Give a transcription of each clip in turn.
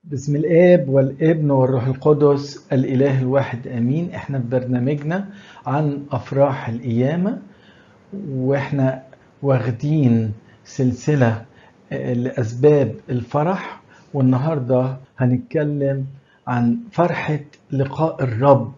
بسم الآب والابن والروح القدس الإله الواحد آمين. احنا في برنامجنا عن أفراح القيامة، واحنا واخدين سلسلة لأسباب الفرح، والنهاردة هنتكلم عن فرحة لقاء الرب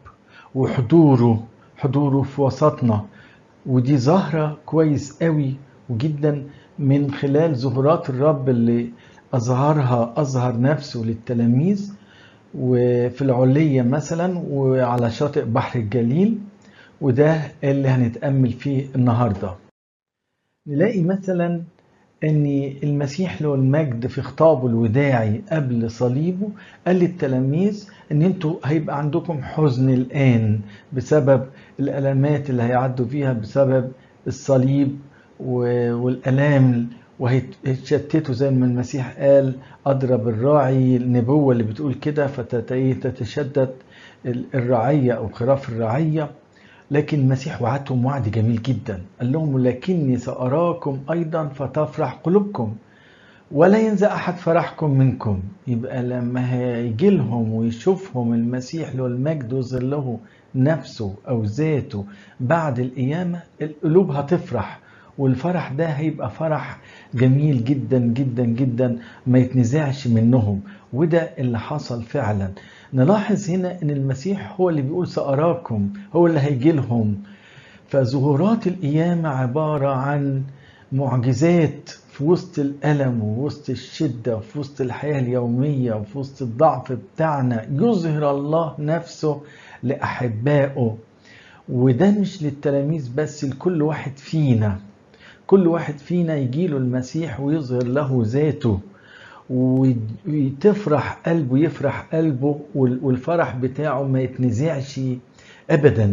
وحضوره في وسطنا. ودي ظاهرة كويس قوي وجدا من خلال ظهورات الرب اللي أظهر نفسه للتلاميذ وفي العلية مثلا وعلى شاطئ بحر الجليل، وده اللي هنتأمل فيه النهاردة. نلاقي مثلا ان المسيح له المجد في خطابه الوداعي قبل صليبه قال للتلاميذ ان انتوا هيبقى عندكم حزن الآن بسبب الألمات اللي هيعدوا فيها بسبب الصليب والألام، وهيتشتتوا زي ما المسيح قال أضرب الراعي، النبوة اللي بتقول كده، فتتشدد الرعية أو خراف الرعية. لكن المسيح وعدهم وعد جميل جدا، قال لهم لكني سأراكم أيضا فتفرح قلوبكم ولا ينزع أحد فرحكم منكم. يبقى لما هيجي لهم ويشوفهم المسيح له المجد ويظهر له نفسه أو ذاته بعد القيامة، القلوب هتفرح، والفرح ده هيبقى فرح جميل جدا جدا جدا ما يتنزعش منهم. وده اللي حصل فعلا. نلاحظ هنا ان المسيح هو اللي بيقول سأراكم، هو اللي هيجي لهم. فظهورات القيامة عبارة عن معجزات في وسط الألم ووسط الشدة وفي وسط الحياة اليومية وفي وسط الضعف بتاعنا، يظهر الله نفسه لأحبائه. وده مش للتلاميذ بس، لكل واحد فينا. كل واحد فينا يجيله المسيح ويظهر له ذاته وتفرح قلبه، يفرح قلبه، والفرح بتاعه ما يتنزعش أبدا.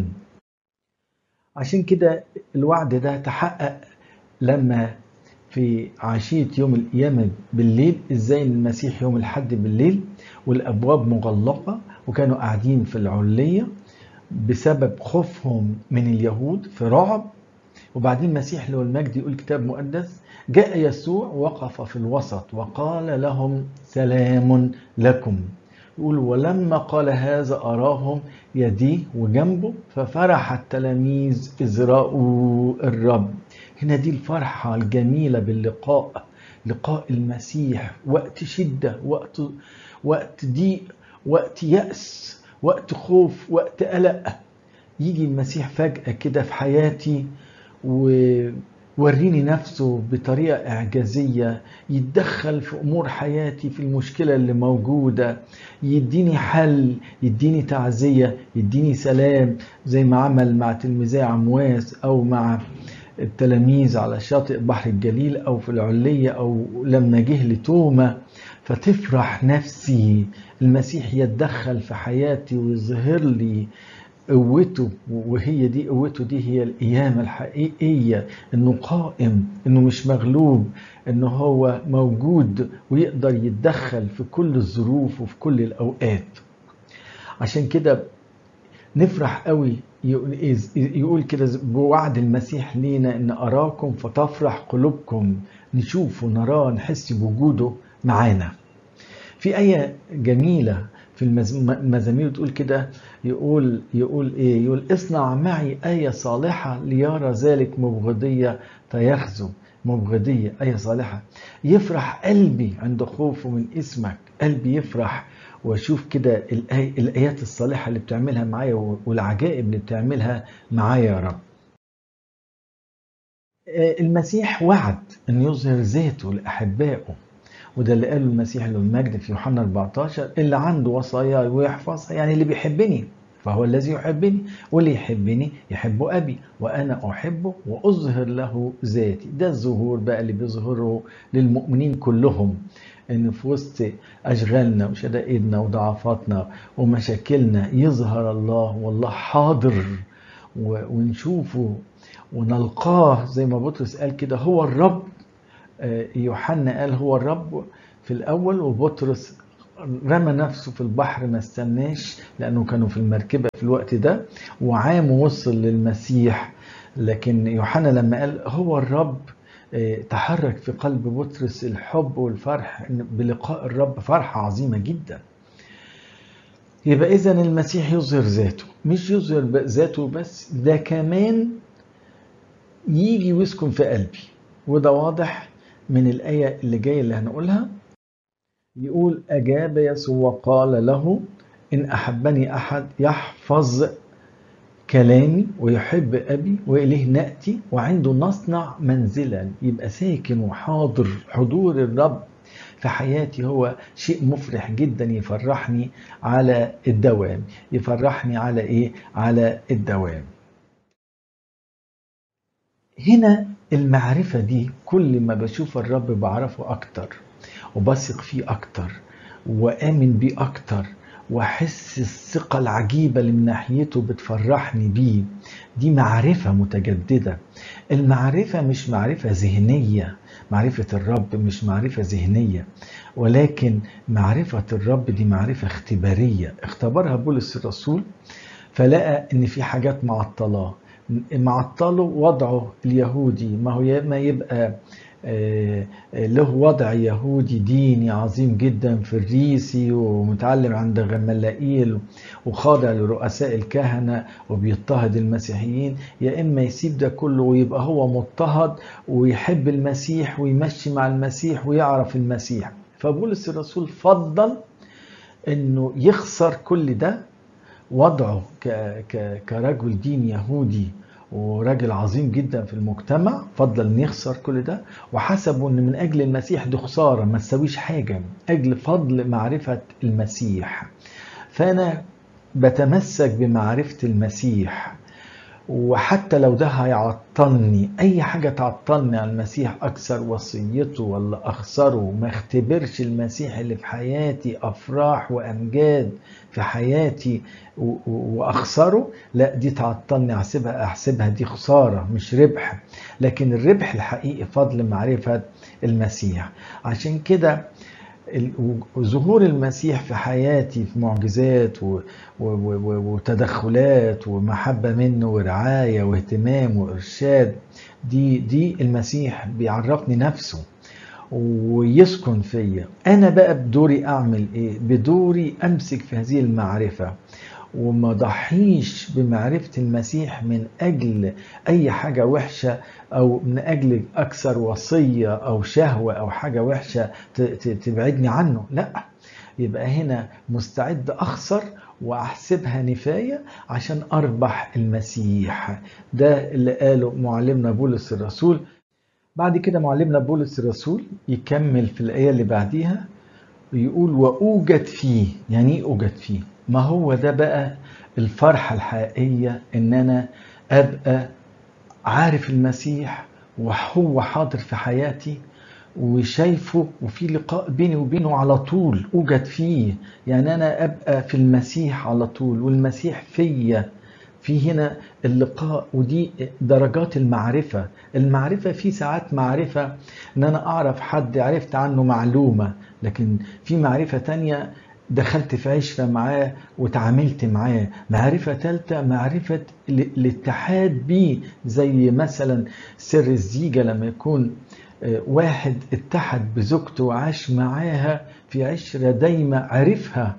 عشان كده الوعد ده تحقق لما في عشية يوم القيامة بالليل، ازاي المسيح يوم الحد بالليل والأبواب مغلقة وكانوا قاعدين في العلية بسبب خوفهم من اليهود في رعب. وبعدين المسيح له المجد يقول كتاب مقدس جاء يسوع وقف في الوسط وقال لهم سلام لكم. يقول ولما قال هذا أراهم يديه وجنبه ففرح التلاميذ إذ رأوا الرب. هنا دي الفرحة الجميلة باللقاء، لقاء المسيح وقت شدة، وقت ضيق، وقت يأس، وقت خوف، وقت قلق. يجي المسيح فجأة كده في حياتي ووريني نفسه بطريقة إعجازية، يتدخل في أمور حياتي، في المشكلة اللي موجودة، يديني حل، يديني تعزية، يديني سلام، زي ما عمل مع تلميذي عمواس أو مع التلاميذ على شاطئ بحر الجليل أو في العلية أو لما جه لتوما. فتفرح نفسي، المسيح يتدخل في حياتي ويظهر لي قوته، وهي دي قوته، دي هي القيامة الحقيقية، انه قائم، انه مش مغلوب، انه هو موجود ويقدر يتدخل في كل الظروف وفي كل الاوقات. عشان كده نفرح قوي، يقول كده بوعد المسيح لينا ان اراكم فتفرح قلوبكم، نشوفه نراه نحس بوجوده معانا. في آية جميلة في المزامير تقول كده، يقول ايه؟ يقول اصنع معي آية صالحة ليرى ذلك مبغضية فيخزو. مبغضية، آية صالحة. يفرح قلبي عند خوفه من اسمك، قلبي يفرح واشوف كده الآيات الصالحة اللي بتعملها معايا والعجائب اللي بتعملها معايا يا رب. المسيح وعد أن يظهر ذاته لأحبائه، وده اللي قاله المسيح له المجد في يوحنا 14: اللي عنده وصايا ويحفظها، يعني اللي بيحبني فهو الذي يحبني، واللي يحبني يحب أبي وأنا أحبه وأظهر له ذاتي. ده الظهور بقى اللي بيظهره للمؤمنين كلهم، إن في وسط أشغالنا وشدائدنا وضعفاتنا ومشاكلنا يظهر الله، والله حاضر، ونشوفه ونلقاه زي ما بطرس قال كده هو الرب. يوحنا قال هو الرب في الأول، وبطرس رمى نفسه في البحر ما استناش لأنه كانوا في المركبة في الوقت ده، وعام وصل للمسيح. لكن يوحنا لما قال هو الرب تحرك في قلب بطرس الحب والفرح بلقاء الرب، فرحة عظيمة جدا. يبقى إذا المسيح يظهر ذاته، مش يظهر ذاته بس، ده كمان يجي ويسكن في قلبي. وده واضح من الآية اللي جاية اللي هنقولها. يقول أجاب يسوع وقال له إن أحبني أحد يحفظ كلامي ويحب أبي وإليه نأتي وعنده نصنع منزلا. يبقى ساكن وحاضر، حضور الرب في حياتي هو شيء مفرح جدا، يفرحني على الدوام. يفرحني على إيه؟ على الدوام. هنا المعرفة دي كل ما بشوف الرب بعرفه أكتر وبثق فيه أكتر وآمن بيه أكتر وأحس الثقة العجيبة اللي من ناحيته بتفرحني بيه. دي معرفة متجددة. المعرفة مش معرفة ذهنية، معرفة الرب مش معرفة ذهنية، ولكن معرفة الرب دي معرفة اختبارية. اختبرها بولس الرسول فلقى ان في حاجات معطلاه. معطله وضعه اليهودي، ما هو ما يبقى له وضع يهودي ديني عظيم جدا فريسي ومتعلم عند غملائيل وخاضع لرؤساء الكهنة وبيضطهد المسيحيين، يا إما يسيب ده كله ويبقى هو مضطهد ويحب المسيح ويمشي مع المسيح ويعرف المسيح. فبولس الرسول فضل إنه يخسر كل ده، وضعه كرجل دين يهودي وراجل عظيم جدا في المجتمع، فضل ان يخسر كل ده وحسبوا ان من اجل المسيح دي خساره ما تسويش حاجه، اجل فضل معرفه المسيح. فانا بتمسك بمعرفه المسيح، وحتى لو ده هيعطلني، اي حاجه تعطلني عن المسيح، اكسر وصيته ولا اخسره، ما اختبرش المسيح اللي في حياتي افراح وامجاد في حياتي واخسره، لا دي تعطلني، احسبها دي خساره مش ربح. لكن الربح الحقيقي فضل معرفه المسيح. عشان كده ظهور المسيح في حياتي في معجزات وتدخلات ومحبة منه ورعاية واهتمام وإرشاد، دي المسيح بيعرفني نفسه ويسكن فيا. أنا بقى بدوري أعمل إيه؟ بدوري أمسك في هذه المعرفة وما ضحيش بمعرفة المسيح من أجل أي حاجة وحشة، أو من أجل أكثر وصية أو شهوة أو حاجة وحشة تبعدني عنه. لا، يبقى هنا مستعد أخسر وأحسبها نفاية عشان أربح المسيح. ده اللي قاله معلمنا بولس الرسول. بعد كده معلمنا بولس الرسول يكمل في الآية اللي بعديها يقول وأوجد فيه. يعني إيه أوجد فيه؟ ما هو ده بقى الفرحة الحقيقية، إن أنا أبقى عارف المسيح وهو حاضر في حياتي وشايفه وفي لقاء بيني وبينه على طول. أوجد فيه يعني أنا أبقى في المسيح على طول والمسيح فيا. في هنا اللقاء، ودي درجات المعرفة. المعرفة في ساعات معرفة ان انا اعرف حد عرفت عنه معلومة، لكن في معرفة تانية دخلت في عشرة معاه وتعاملت معاه. معرفة تالتة معرفة الاتحاد بيه، زي مثلا سر الزيجة لما يكون واحد اتحد بزوجته وعاش معاها في عشرة دايمة، عرفها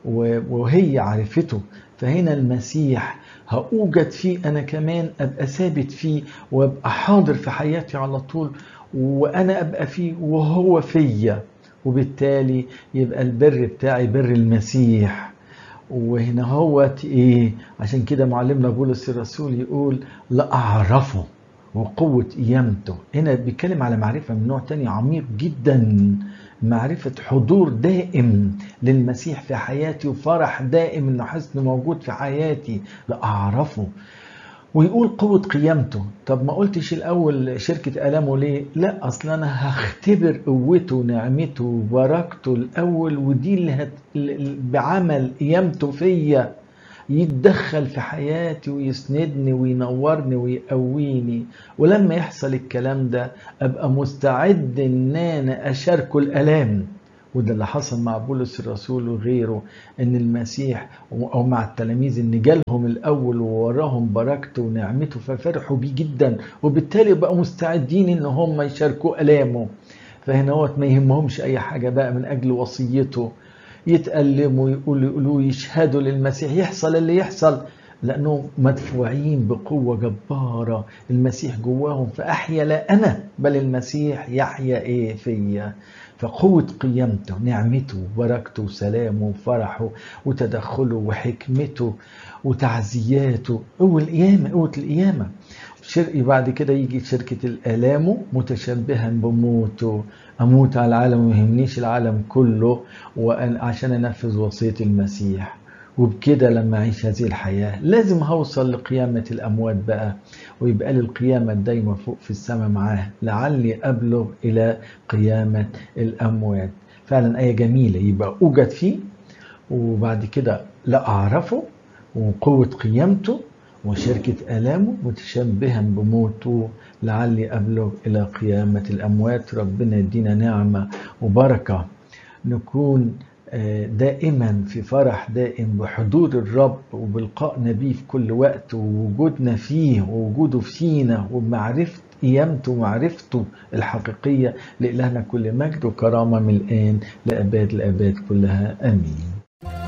وهي عرفته. فهنا المسيح هأوجد فيه أنا كمان، أبقى ثابت فيه وأبقى حاضر في حياتي على طول، وأنا أبقى فيه وهو فيا، وبالتالي يبقى البر بتاعي بر المسيح. وهنا هو إيه؟ عشان كده معلمنا بولس الرسول يقول لأعرفه وقوة قيامته. هنا بيتكلم على معرفة من نوع تاني عميق جدا، معرفة حضور دائم للمسيح في حياتي وفرح دائم انه حسن موجود في حياتي. لأعرفه. ويقول قوة قيامته. طب ما قلتش الأول شركة ألامه ليه؟ لا، أصلا أنا هختبر قوته ونعمته وبركته الأول، ودي اللي بعمل قيامته فيا يتدخل في حياتي ويسندني وينورني ويقويني. ولما يحصل الكلام ده أبقى مستعد إن أنا أشاركه الألام وده اللي حصل مع بولس الرسول وغيره، ان المسيح او مع التلاميذ ان جالهم الاول ووراهم بركته ونعمته ففرحوا بيه جدا، وبالتالي بقوا مستعدين ان هم يشاركوا الامه. فهنا هو ما يهمهمش اي حاجه بقى من اجل وصيته، يتألموا يقولوا يشهدوا للمسيح، يحصل اللي يحصل، لأنهم مدفوعين بقوة جبارة المسيح جواهم. فأحيا لا أنا بل المسيح يحيا إيه فيا. فقوة قيامته، نعمته وبركته وسلامه وفرحه وتدخله وحكمته وتعزياته، قوة القيامة، قوة القيامة. بعد كده يجي شركة الآلام متشبها بموته، أموت على العالم وما يهمنيش العالم كله عشان أنفذ وصية المسيح. وبكده لما أعيش هذه الحياة لازم هوصل لقيامة الأموات بقى، ويبقى لي القيامة الدايمة فوق في السماء معاه، لعلي أبلغ إلى قيامة الأموات. فعلا آية جميلة، يبقى أوجد فيه وبعد كده لا أعرفه وقوة قيامته وشركة آلامه متشبها بموته، لعلي أبلغ إلى قيامة الأموات. ربنا يدينا نعمة وبركة نكون دائما في فرح دائم بحضور الرب وبلقائنا بيه في كل وقت، ووجودنا فيه ووجوده فينا وبمعرفة قيامته ومعرفته الحقيقية. لإلهنا كل مجد وكرامة من الآن لأباد الآباد كلها، آمين.